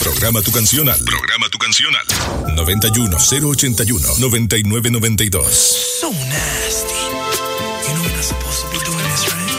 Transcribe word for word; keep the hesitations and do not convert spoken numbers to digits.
Programa tu canción al. Programa tu canción al. noventa y uno, cero ochenta y uno, noventa y nueve noventa y dos. So nasty. You know we're not supposed to be doing this, right?